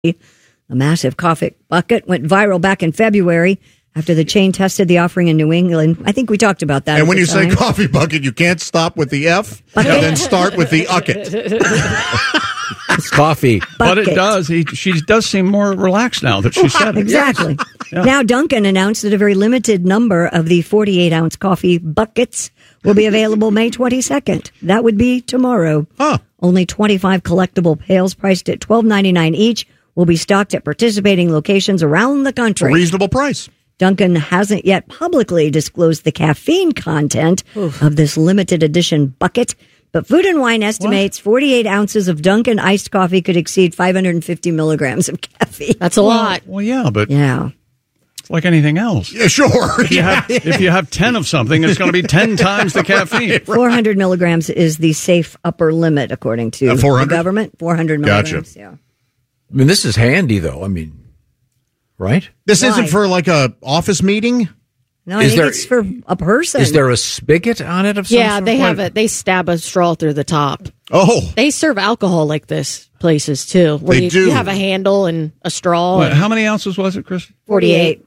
The massive coffee bucket went viral back in February after the chain tested the offering in New England. I think we talked about that. And when you say coffee bucket, you can't stop with the F and then start with the ucket. It's coffee. But it does. She does seem more relaxed now that she said it. Exactly. Yeah. Now, Dunkin' announced that a very limited number of the 48-ounce coffee buckets will be available May 22nd. That would be tomorrow. Huh. Only 25 collectible pails priced at $12.99 each will be stocked at participating locations around the country. A reasonable price. Dunkin' hasn't yet publicly disclosed the caffeine content of this limited edition bucket, but Food and Wine estimates 48 ounces of Dunkin' iced coffee could exceed 550 milligrams of caffeine. That's a lot. Well, yeah, but Yeah. it's like anything else. Yeah, sure. If you have 10 of something, it's going to be 10 times the caffeine. 400 milligrams is the safe upper limit, according to the 400? government. 400 milligrams, Gotcha. yeah. I mean, this is handy, though. I mean, right? This Why? isn't for like a office meeting? No, I Is think there- it's for a person. Is there a spigot on it of some Yeah, sort? they have it. They stab a straw through the top. Oh, They serve alcohol like this places too. Where They do. You have a handle and a straw. What, and how many ounces was it, Chris? 48.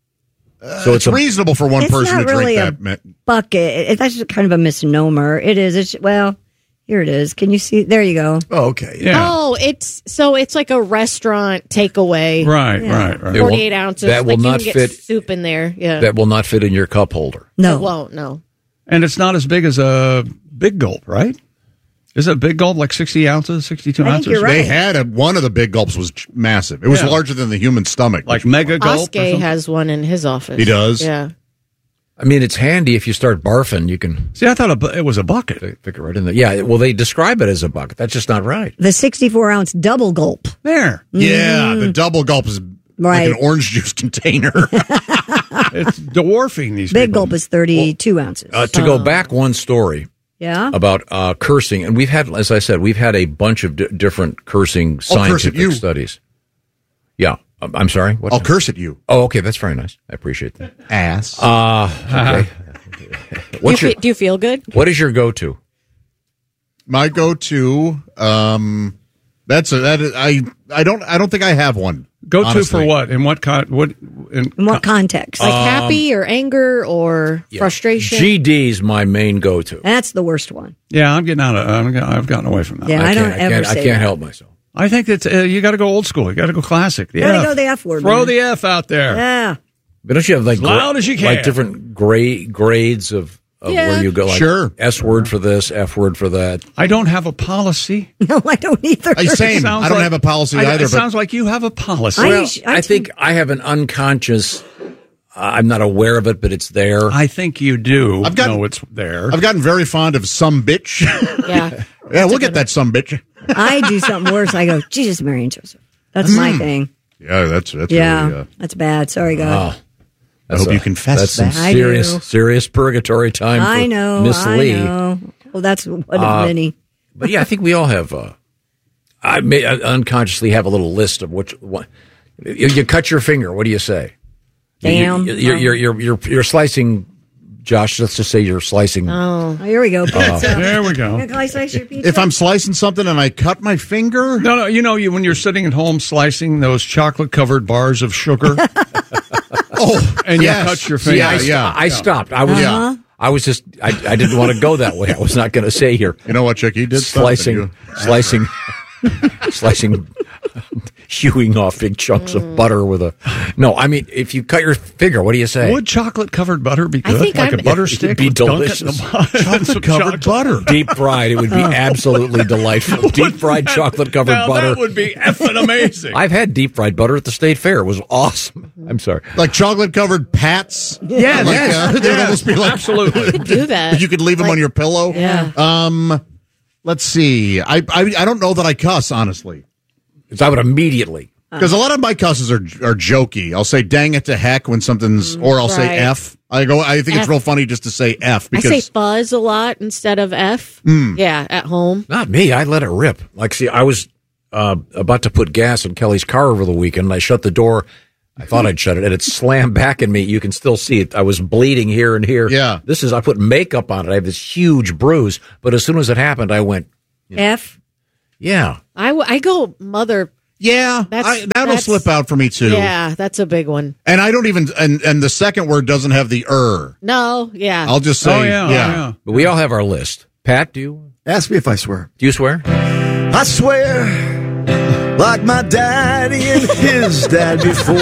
So it's reasonable for one It's person not to really drink a that. bucket. That's just kind of a misnomer. It is. It's, well, here it is. Can you see? There you go. Oh, okay. Yeah. Oh, it's like a restaurant takeaway. Right. It won't- 48 ounces. that will like not you can get fit- soup in there. Yeah. That will not fit in your cup holder. No. It won't, no. And it's not as big as a Big Gulp, right? Is a Big Gulp like 60 ounces, 62 I think ounces? you're right. They had one of the big gulps was massive. It was Yeah. larger than the human stomach. Like Mega Gulp? or Oskay something? has one in his office. He does? Yeah. I mean, it's handy if you start barfing, you can See, I thought it was a bucket. stick it right in there. Yeah, well, they describe it as a bucket. That's just not right. The 64-ounce double gulp. There. Yeah, the double gulp is Right. like an orange juice container. It's dwarfing these Big people. gulp is 32 ounces. To go back one story Yeah. about cursing, and we've had, as I said, we've had a bunch of different cursing curse at scientific you. studies. Yeah. I'm sorry? What? I'll curse at you. Oh, okay. That's very nice. I appreciate that. Ass. Okay. Do you feel good? What is your go-to? My go-to, I don't think I have one. Go to honestly. for what? In what In what context? Like happy or anger or frustration? GD's my main go-to. That's the worst one. Yeah, I'm getting out of. I've gotten away from that. Yeah, I don't ever I say can't that. help myself. I think it's you got to go old school. You got to go classic. The Gotta F. go the F word, Throw man. the F out there. Yeah. But don't you have like As loud as you can. like different grades of where you go? Like Sure. S word for this, F word for that. I don't have a policy. No, I don't either. Same. Sounds I don't like- have a policy It either. But sounds like you have a policy. I think I have an unconscious. I'm not aware of it, but it's there. I think you do. I've got- know it's there. I've gotten very fond of some bitch. Yeah. Yeah, look at that some bitch. I do something worse. I go, Jesus, Mary and Joseph. That's my thing. Yeah, that's Yeah. really, That's bad. Sorry, God. I hope you confess That's some that. I do. serious purgatory time for I know. Miss I Lee. know. Well, that's one of many. But yeah, I think we all have. I may unconsciously have a little list of what. You cut your finger. What do you say? Damn. You're slicing. Josh, let's just say you're slicing. Oh, here we go. Pizza. There we go. Can I slice your pizza? If I'm slicing something and I cut my finger, No, you know, when you're sitting at home slicing those chocolate-covered bars of sugar, and you yes. cut your See, finger. I stopped. I was. Yeah. I was just. I didn't want to go that way. I was not going to say here. you know what, Chick? He did Slicing, hewing off big chunks of butter with a. No, I mean, if you cut your finger, what do you say? Would chocolate-covered butter be good? think like I'm- a butter It would stick? be Dunk it in delicious. the bottom. Some Chocolate-covered butter. Deep fried, it would be absolutely delightful. Deep fried chocolate covered Now, butter. That would be effing amazing. I've had deep fried butter at the state fair. It was awesome. I'm sorry. Like chocolate-covered pats. Yes, Like, yes, they'd almost be like absolutely. Do that. You could leave them on your pillow. Yeah. Let's see. I don't know that I cuss, honestly. Because I would immediately. Because a lot of my cusses are jokey. I'll say "dang it" to heck when something's, or I'll say Right. "f." I think it's F. real funny just to say "f" I because say fuzz a lot instead of F. Yeah, at home. Not me. I let it rip. Like, see, I was about to put gas in Kelly's car over the weekend, and I shut the door. I thought I'd shut it, and it slammed back in me. You can still see it. I was bleeding here and here. Yeah. I put makeup on it. I have this huge bruise, but as soon as it happened, I went, F. yeah. I go mother Yeah, that'll slip out for me too. Yeah, that's a big one. And I don't even, and the second word doesn't have the No, yeah. I'll just say, yeah. But we all have our list. Pat, do you? Ask me if I swear. Do you swear? I swear, like my daddy and his dad before